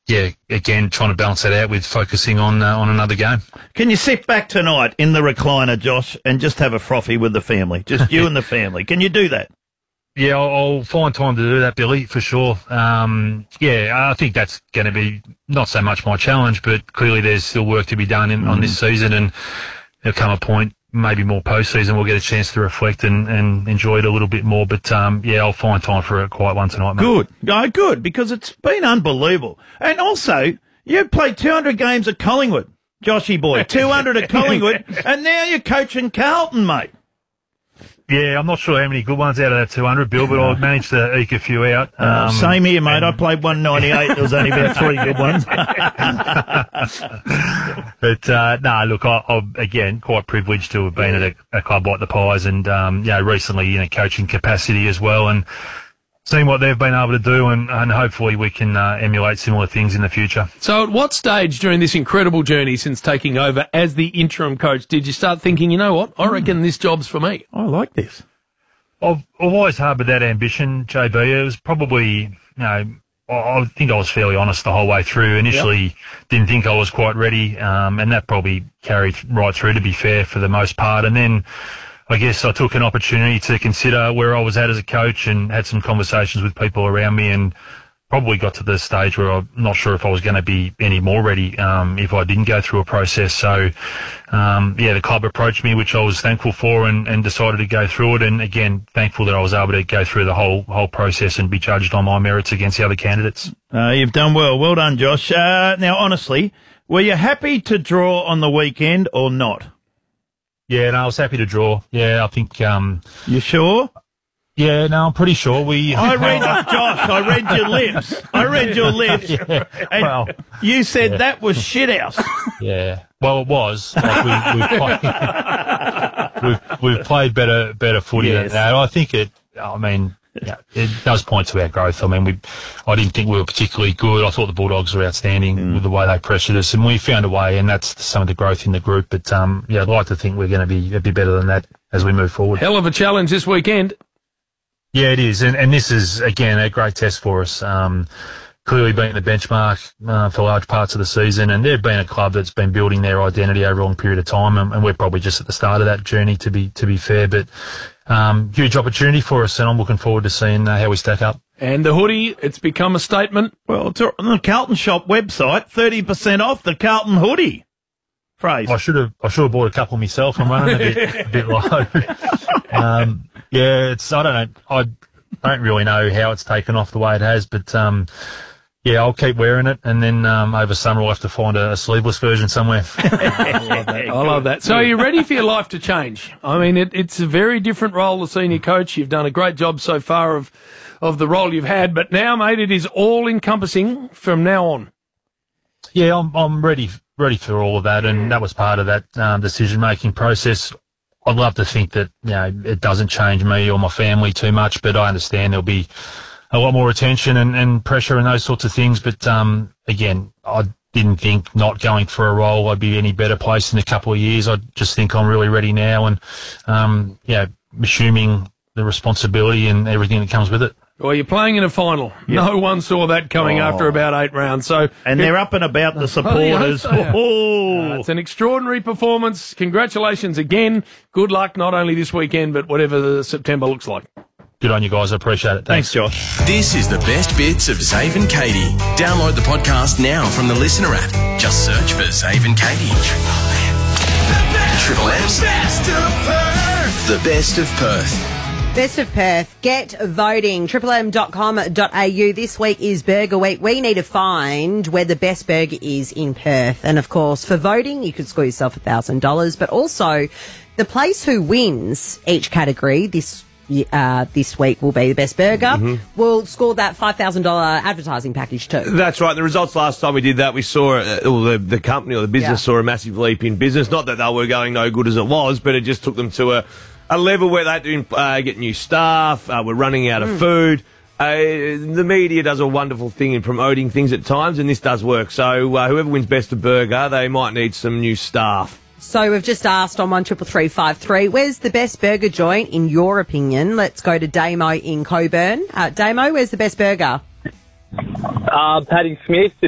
yeah, again, trying to balance that out with focusing on another game. Can you sit back tonight in the recliner, Josh, and just have a frothy with the family? Just you and the family. Can you do that? Yeah, I'll find time to do that, Billy, for sure. I think that's going to be not so much my challenge, but clearly there's still work to be done on this season, and there'll come a point, maybe more post-season, we'll get a chance to reflect and enjoy it a little bit more. But, I'll find time for a quiet one tonight, mate. Good, because it's been unbelievable. And also, you played 200 games at Collingwood, Joshy boy, 200 at Collingwood, and now you're coaching Carlton, mate. Yeah, I'm not sure how many good ones out of that 200, Bill, but I managed to eke a few out. Same here, mate. I played 198. There was only about 3 good ones. But, look, I'm, again, quite privileged to have been at a club like the Pies and, recently in a coaching capacity as well, and seeing what they've been able to do, and hopefully we can emulate similar things in the future. So at what stage during this incredible journey since taking over as the interim coach did you start thinking, you know what, I reckon this job's for me? I like this. I've always harboured that ambition, JB. It was probably, I think I was fairly honest the whole way through. Initially, didn't think I was quite ready, and that probably carried right through, to be fair, for the most part. And then I guess I took an opportunity to consider where I was at as a coach and had some conversations with people around me, and probably got to the stage where I'm not sure if I was going to be any more ready if I didn't go through a process. So, the club approached me, which I was thankful for, and decided to go through it. And again, thankful that I was able to go through the whole process and be judged on my merits against the other candidates. You've done well. Well done, Josh. Now, honestly, were you happy to draw on the weekend or not? Yeah, no, I was happy to draw. Yeah, I think... You sure? Yeah, no, I'm pretty sure I read your lips. Yeah, and you said that was shithouse. Yeah. Well, it was. Like we've played better footy than that. I think it does point to our growth. I didn't think we were particularly good. I thought the Bulldogs were outstanding with the way they pressured us, and we found a way, and that's some of the growth in the group. But, I'd like to think we're going to be a bit better than that as we move forward. Hell of a challenge this weekend. Yeah, it is. And this is, again, a great test for us. Clearly being the benchmark for large parts of the season, and they've been a club that's been building their identity over a long period of time, and we're probably just at the start of that journey, to be fair. But huge opportunity for us, and I'm looking forward to seeing how we stack up. And the hoodie, it's become a statement. Well, it's on the Carlton Shop website, 30% off the Carlton hoodie. Phrase. I should have bought a couple myself. I'm running a bit low. I don't really know how it's taken off the way it has, but I'll keep wearing it, and then over summer we'll have to find a sleeveless version somewhere. I love that. So are you ready for your life to change? I mean, it's a very different role as senior coach. You've done a great job so far of the role you've had, but now, mate, it is all-encompassing from now on. Yeah, I'm ready for all of that, and that was part of that decision-making process. I'd love to think that, it doesn't change me or my family too much, but I understand there'll be a lot more attention and pressure and those sorts of things. But, again, I didn't think not going for a role I'd be any better placed in a couple of years. I just think I'm really ready now, and, assuming the responsibility and everything that comes with it. Well, you're playing in a final. Yep. No one saw that coming after about 8 rounds. And they're up and about, the supporters. It's an extraordinary performance. Congratulations again. Good luck not only this weekend, but whatever September looks like. Good on you guys. I appreciate it. Thanks, Josh. This is the best bits of Zave and Katie. Download the podcast now from the Listener app. Just search for Zave and Katie. Triple M's Best of Perth. The Best of Perth. Best of Perth. Get voting. triplem.com.au. This week is Burger Week. We need to find where the best burger is in Perth. And, of course, for voting, you could score yourself $1,000. But also, the place who wins each category this week will be the best burger. We'll score that $5,000 advertising package too. That's right. The results last time we did that, we saw the company or the business saw a massive leap in business. Not that they were going no good as it was, but it just took them to a level where they had to get new staff. We're running out of food. The media does a wonderful thing in promoting things at times, and this does work. So whoever wins Best of Burger, they might need some new staff. So we've just asked on 133353, where's the best burger joint in your opinion? Let's go to Damo in Coburn. Damo, where's the best burger? Paddy Smith.